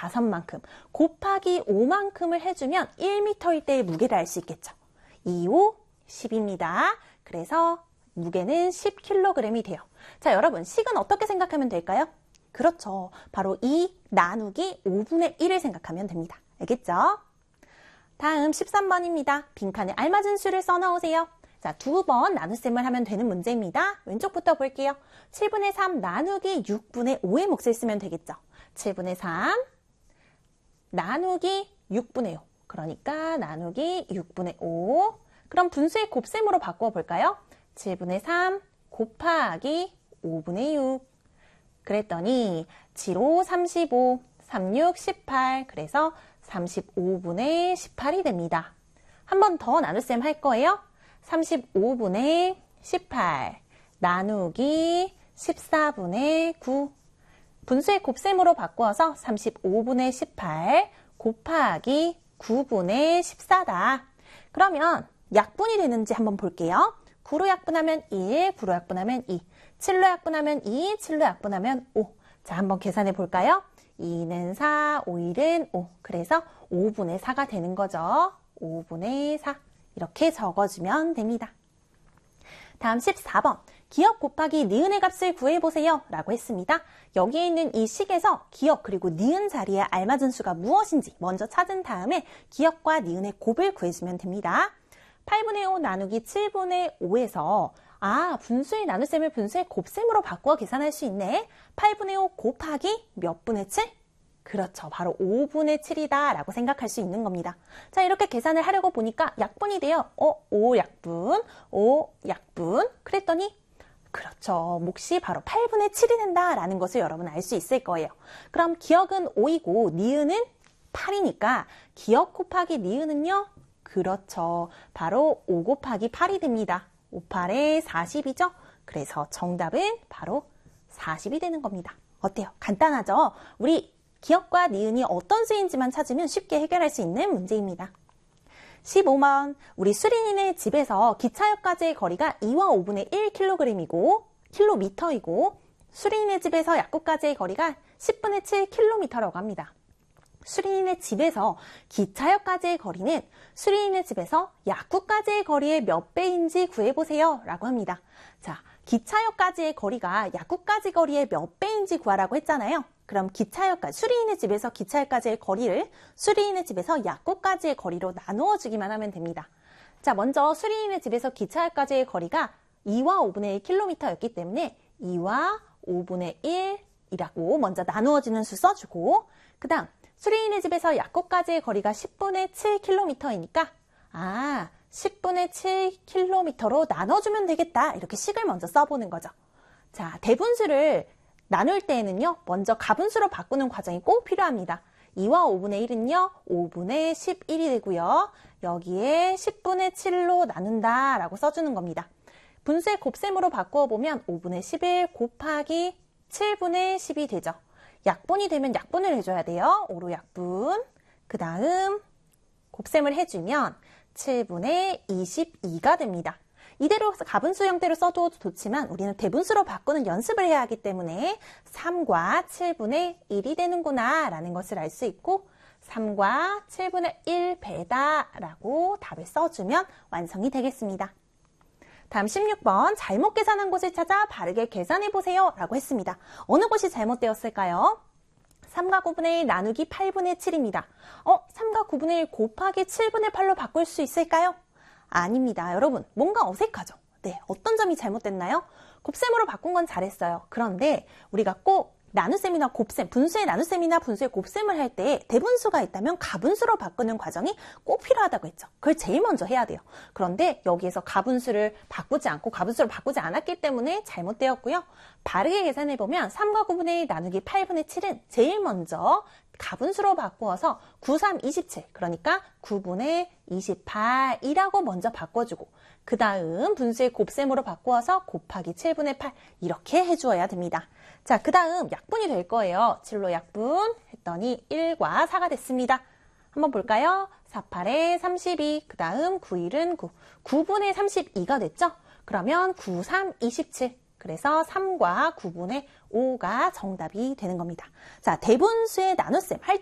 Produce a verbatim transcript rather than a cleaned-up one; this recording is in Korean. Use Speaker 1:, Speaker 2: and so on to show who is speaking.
Speaker 1: 다섯만큼 곱하기 오만큼을 해주면 일 미터일 때의 무게를 알 수 있겠죠. 이, 오, 십입니다. 그래서 무게는 십 킬로그램이 돼요. 자, 여러분, 식은 어떻게 생각하면 될까요? 그렇죠. 바로 이 나누기 오분의 일을 생각하면 됩니다. 알겠죠? 다음 십삼 번입니다. 빈칸에 알맞은 수를 써넣으세요. 자, 두 번 나눗셈을 하면 되는 문제입니다. 왼쪽부터 볼게요. 칠분의 삼 나누기 육분의 오의 몫을 쓰면 되겠죠. 칠분의 삼 나누기 육분의 오. 그러니까 나누기 육분의 오. 그럼 분수의 곱셈으로 바꾸어 볼까요? 칠분의 삼 곱하기 오분의 육. 그랬더니 칠, 오, 삼십오, 삼, 육, 십팔. 그래서 삼십오분의 십팔이 됩니다. 한 번 더 나눗셈 할 거예요. 삼십오분의 십팔 나누기 십사분의 구. 분수의 곱셈으로 바꾸어서 삼십오분의 십팔 곱하기 구분의 십사다. 그러면 약분이 되는지 한번 볼게요. 구로 약분하면 일, 구로 약분하면 이, 칠로 약분하면 이, 칠로 약분하면 오. 자, 한번 계산해 볼까요? 이는 사, 오일은 오. 그래서 오분의 사가 되는 거죠. 오분의 사. 이렇게 적어주면 됩니다. 다음 십사 번. 기억 곱하기 니은의 값을 구해보세요. 라고 했습니다. 여기에 있는 이 식에서 기억 그리고 니은 자리에 알맞은 수가 무엇인지 먼저 찾은 다음에 기억과 니은의 곱을 구해주면 됩니다. 팔분의 오 나누기 칠분의 오에서 아, 분수의 나눗셈을 분수의 곱셈으로 바꾸어 계산할 수 있네. 팔분의 오 곱하기 몇 분의 칠? 그렇죠. 바로 오분의 칠이다 라고 생각할 수 있는 겁니다. 자, 이렇게 계산을 하려고 보니까 약분이 돼요. 어, 오 약분, 오 약분. 그랬더니 그렇죠. 몫이 바로 팔분의 칠이 된다라는 것을 여러분 알 수 있을 거예요. 그럼 기억은 오이고 니은은 팔이니까 기억 곱하기 니은은요? 그렇죠. 바로 오 곱하기 팔이 됩니다. 오, 팔에 사십이죠? 그래서 정답은 바로 사십이 되는 겁니다. 어때요? 간단하죠? 우리 기억과 니은이 어떤 수인지만 찾으면 쉽게 해결할 수 있는 문제입니다. 십오 번. 우리 수린이네 집에서 기차역까지의 거리가 이와 오분의 일 킬로그램이고 킬로미터이고 수린이네 집에서 약국까지의 거리가 십분의 칠 킬로미터라고 합니다. 수린이네 집에서 기차역까지의 거리는 수린이네 집에서 약국까지의 거리의 몇 배인지 구해보세요 라고 합니다. 자, 기차역까지의 거리가 약국까지 거리의 몇 배인지 구하라고 했잖아요. 그럼 기차역까지, 수리인의 집에서 기차역까지의 거리를 수리인의 집에서 약국까지의 거리로 나누어 주기만 하면 됩니다. 자, 먼저 수리인의 집에서 기차역까지의 거리가 이와 오분의 일 킬로미터였기 때문에 이와 오분의 일이라고 먼저 나누어지는 수 써주고, 그 다음 수리인의 집에서 약국까지의 거리가 십분의 칠 킬로미터이니까 아, 십분의 칠 킬로미터로 나눠주면 되겠다. 이렇게 식을 먼저 써보는 거죠. 자, 대분수를 나눌 때에는요, 먼저 가분수로 바꾸는 과정이 꼭 필요합니다. 이와 오분의 일은요, 오분의 십일이 되고요. 여기에 십분의 칠로 나눈다 라고 써주는 겁니다. 분수의 곱셈으로 바꾸어 보면 오분의 십일 곱하기 칠분의 십이 되죠. 약분이 되면 약분을 해줘야 돼요. 오로 약분. 그 다음 곱셈을 해주면 칠분의 이십이가 됩니다. 이대로 가분수 형태로 써도 좋지만 우리는 대분수로 바꾸는 연습을 해야 하기 때문에 삼과 칠분의 일이 되는구나 라는 것을 알 수 있고 삼과 칠분의 일 배다 라고 답을 써주면 완성이 되겠습니다. 다음 십육 번. 잘못 계산한 곳을 찾아 바르게 계산해보세요 라고 했습니다. 어느 곳이 잘못되었을까요? 삼과 구분의 일 나누기 팔분의 칠입니다. 어, 삼과 구분의 일 곱하기 칠분의 팔로 바꿀 수 있을까요? 아닙니다. 여러분, 뭔가 어색하죠? 네, 어떤 점이 잘못됐나요? 곱셈으로 바꾼 건 잘했어요. 그런데 우리가 꼭 나눗셈이나 곱셈, 분수의 나눗셈이나 분수의 곱셈을 할 때 대분수가 있다면 가분수로 바꾸는 과정이 꼭 필요하다고 했죠. 그걸 제일 먼저 해야 돼요. 그런데 여기에서 가분수를 바꾸지 않고 가분수를 바꾸지 않았기 때문에 잘못되었고요. 바르게 계산해보면 삼과 구분의 일 나누기 팔분의 칠은 제일 먼저 가분수로 바꾸어서 구, 삼, 이십칠, 그러니까 구분의 이십팔이라고 먼저 바꿔주고 그 다음 분수의 곱셈으로 바꾸어서 곱하기 칠분의 팔 이렇게 해주어야 됩니다. 자, 그 다음 약분이 될 거예요. 칠로 약분 했더니 일과 사가 됐습니다. 한번 볼까요? 사, 팔에 삼십이, 그 다음 구, 일은 구, 구분의 삼십이가 됐죠? 그러면 구, 삼, 이십칠. 그래서 삼과 구분의 오가 정답이 되는 겁니다. 자, 대분수의 나눗셈 할